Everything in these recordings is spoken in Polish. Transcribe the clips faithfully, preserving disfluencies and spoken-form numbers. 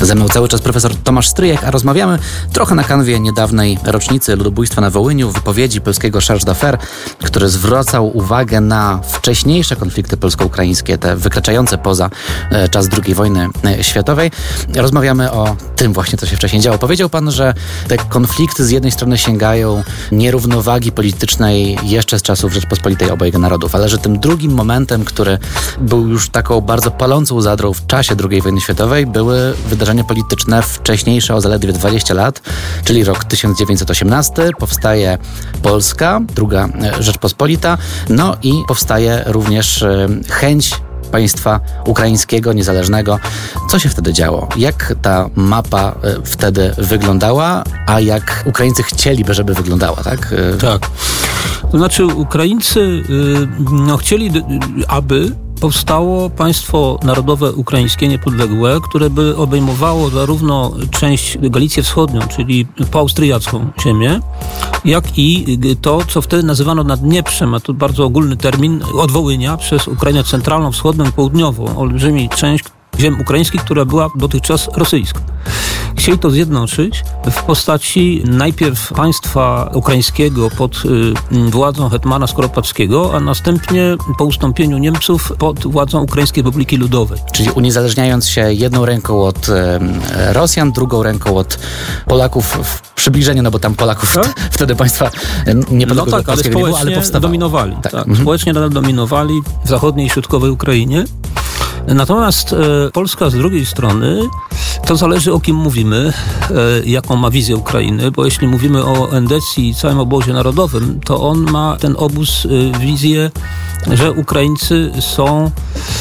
Ze mną cały czas profesor Tomasz Stryjek, a rozmawiamy trochę na kanwie niedawnej rocznicy ludobójstwa na Wołyniu, wypowiedzi polskiego charge d'affaires, który zwracał uwagę na wcześniejsze konflikty polsko-ukraińskie, te wykraczające poza e, czas drugiej wojny e, światowej. Rozmawiamy o tym właśnie, co się wcześniej działo. Powiedział pan, że te konflikty z jednej strony sięgają nierównowagi politycznej jeszcze z czasów Rzeczpospolitej Obojga Narodów, ale że tym drugim momentem, który był już taką bardzo palącą zadrą w czasie drugiej wojny światowej, były wydarzenia polityczne wcześniejsze o zaledwie dwadzieścia lat, czyli rok tysiąc dziewięćset osiemnasty, powstaje Polska, druga Rzeczpospolita, no i powstaje również chęć państwa ukraińskiego, niezależnego. Co się wtedy działo? Jak ta mapa wtedy wyglądała, a jak Ukraińcy chcieliby, żeby wyglądała, tak? Tak. To znaczy Ukraińcy no, chcieli, aby powstało państwo narodowe ukraińskie niepodległe, które by obejmowało zarówno część Galicję Wschodnią, czyli poaustriacką ziemię, jak i to, co wtedy nazywano Naddnieprzem, a to bardzo ogólny termin, od Wołynia przez Ukrainę centralną, wschodnią i południową, olbrzymi część ziem ukraińskich, która była dotychczas rosyjska. Chcieli to zjednoczyć w postaci najpierw państwa ukraińskiego pod y, władzą hetmana Skoropadzkiego, a następnie po ustąpieniu Niemców pod władzą Ukraińskiej Republiki Ludowej. Czyli uniezależniając się jedną ręką od y, Rosjan, drugą ręką od Polaków w przybliżeniu, no bo tam Polaków tak? t- wtedy państwa niepodległego no tak, ale społecznie nie było, ale powstawało. dominowali. Tak. Tak. Mhm. Społecznie nadal dominowali w zachodniej i środkowej Ukrainie. Natomiast e, Polska z drugiej strony, to zależy o kim mówimy, e, jaką ma wizję Ukrainy, bo jeśli mówimy o endecji i całym obozie narodowym, to on ma ten obóz e, wizję, że Ukraińcy są,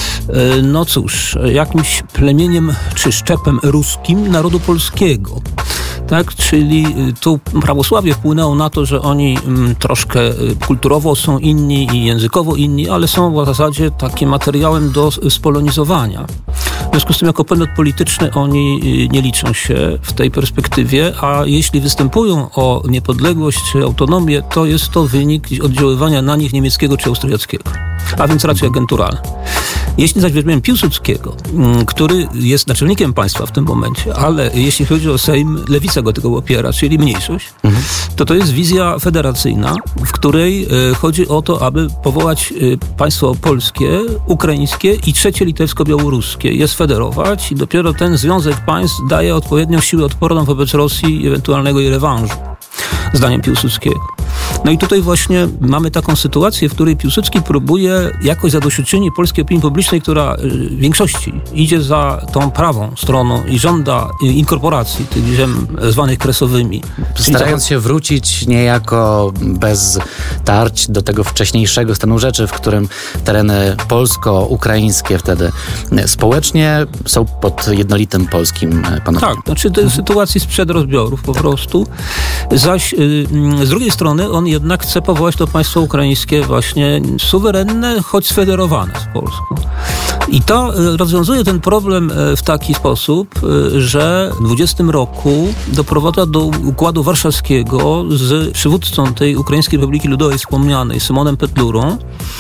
e, no cóż, jakimś plemieniem czy szczepem ruskim narodu polskiego. Tak, czyli tu prawosławie wpłynęło na to, że oni m, troszkę kulturowo są inni i językowo inni, ale są w zasadzie takim materiałem do spolonizowania. W związku z tym jako podmiot polityczny oni nie liczą się w tej perspektywie, a jeśli występują o niepodległość czy autonomię, to jest to wynik oddziaływania na nich niemieckiego czy austriackiego, a więc raczej agenturalne. Jeśli zaś weźmiemy Piłsudskiego, który jest naczelnikiem państwa w tym momencie, ale jeśli chodzi o Sejm, lewica go tego popiera, czyli mniejszość, mhm. to to jest wizja federacyjna, w której chodzi o to, aby powołać państwo polskie, ukraińskie i trzecie litewsko-białoruskie, je sfederować i dopiero ten związek państw daje odpowiednią siłę odporną wobec Rosji i ewentualnego jej rewanżu, zdaniem Piłsudskiego. No i tutaj właśnie mamy taką sytuację, w której Piłsudski próbuje jakoś zadośćuczynić polskiej opinii publicznej, która w większości idzie za tą prawą stroną i żąda inkorporacji tych ziem zwanych kresowymi. Starając się wrócić niejako bez tarć do tego wcześniejszego stanu rzeczy, w którym tereny polsko-ukraińskie wtedy społecznie są pod jednolitym polskim panowaniem. Tak, znaczy to jest sytuacji sprzed rozbiorów po prostu. Zaś z drugiej strony on jednak chce powołać to państwo ukraińskie właśnie suwerenne, choć sfederowane z Polską. I to rozwiązuje ten problem w taki sposób, że w dwudziestym roku doprowadza do Układu Warszawskiego z przywódcą tej Ukraińskiej Republiki Ludowej wspomnianej, Symonem Petlurą,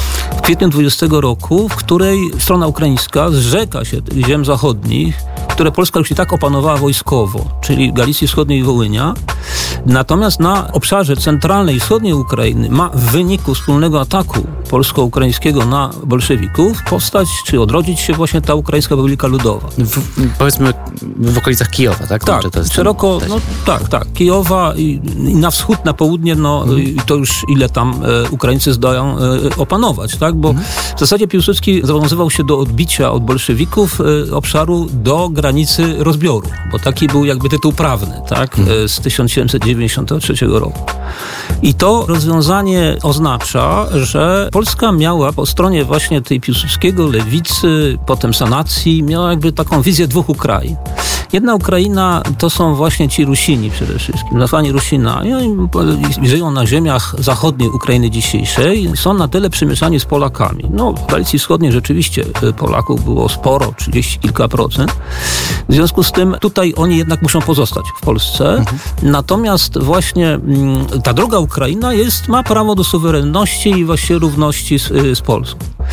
w kwietniu dwudziestego roku, w której strona ukraińska zrzeka się tych ziem zachodnich, które Polska już i tak opanowała wojskowo, czyli Galicji Wschodniej i Wołynia. Natomiast na obszarze centralnej i wschodniej Ukrainy ma w wyniku wspólnego ataku polsko-ukraińskiego na bolszewików powstać, czy odrodzić się właśnie ta Ukraińska Republika Ludowa. W, powiedzmy w okolicach Kijowa, tak? Tak, to jest szeroko, ten... no tak, tak. Kijowa i, i na wschód, na południe, no hmm. i to już ile tam e, Ukraińcy zdają e, opanować, tak? Bo hmm. w zasadzie Piłsudski zobowiązywał się do odbicia od bolszewików e, obszaru do granicy rozbioru, bo taki był jakby tytuł prawny, tak? Hmm. E, z tysiąc siedemset dziewięćdziesiątego trzeciego roku. I to rozwiązanie oznacza, że Polska miała po stronie właśnie tej Piłsudskiego, lewicy, potem sanacji, miała jakby taką wizję dwóch Ukrain. Jedna Ukraina to są właśnie ci Rusini przede wszystkim, nazwani Rusinami. Oni żyją na ziemiach zachodniej Ukrainy dzisiejszej, są na tyle przemieszani z Polakami. No, w Galicji Wschodniej rzeczywiście Polaków było sporo, trzydzieści kilka procent. W związku z tym tutaj oni jednak muszą pozostać w Polsce. Mhm. Natomiast właśnie ta druga Ukraina jest, ma prawo do suwerenności i właściwie równości z, z Polską.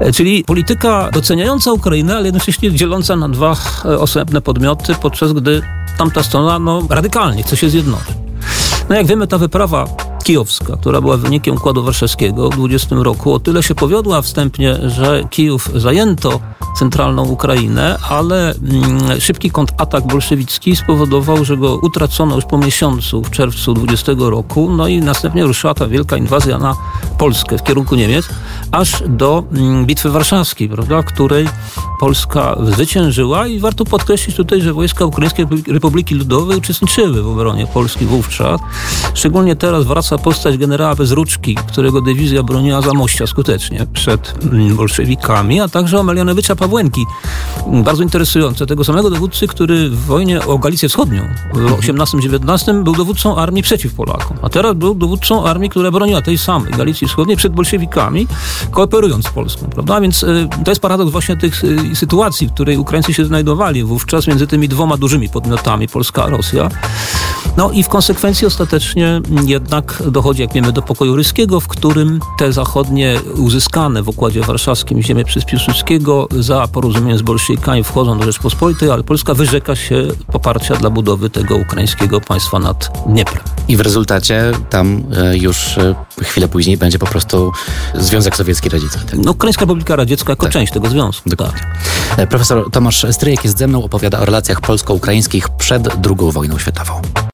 Czyli polityka doceniająca Ukrainę, ale jednocześnie dzieląca na dwa osobne podmioty, podczas gdy tamta strona no, radykalnie chce się zjednoczyć. No jak wiemy, ta wyprawa kijowska, która była wynikiem Układu Warszawskiego w dwudziestym roku, o tyle się powiodła wstępnie, że Kijów zajęto centralną Ukrainę, ale mm, szybki kontratak bolszewicki spowodował, że go utracono już po miesiącu w czerwcu dwudziestego roku, no i następnie ruszyła ta wielka inwazja na Polskę w kierunku Niemiec, aż do mm, Bitwy Warszawskiej, prawda, w której Polska zwyciężyła i warto podkreślić tutaj, że wojska Ukraińskiej Republiki Ludowej uczestniczyły w obronie Polski wówczas. Szczególnie teraz wraca postać generała Bezruczki, którego dywizja broniła Zamościa skutecznie przed bolszewikami, a także Omelianowicza Pawłenki. Bardzo interesujące. Tego samego dowódcy, który w wojnie o Galicję Wschodnią w osiemnastym dziewiętnastym był dowódcą armii przeciw Polakom, a teraz był dowódcą armii, która broniła tej samej Galicji Wschodniej przed bolszewikami, kooperując z Polską, prawda? Więc y, to jest paradoks właśnie tych y, sytuacji, w której Ukraińcy się znajdowali wówczas między tymi dwoma dużymi podmiotami, Polska a Rosja. No i w konsekwencji ostatecznie jednak dochodzi, jak wiemy, do pokoju ryskiego, w którym te zachodnie uzyskane w Układzie Warszawskim ziemie przez Piłsudskiego za porozumieniem z bolszewikami wchodzą do Rzeczpospolitej, ale Polska wyrzeka się poparcia dla budowy tego ukraińskiego państwa nad Dnieprem. I w rezultacie tam już chwilę później będzie po prostu Związek Sowiecki Radziecki. Tak? No, Ukraińska Republika Radziecka jako tak. część tego związku. Dokładnie. Tak. Profesor Tomasz Stryjek jest ze mną, opowiada o relacjach polsko-ukraińskich przed drugą wojną światową.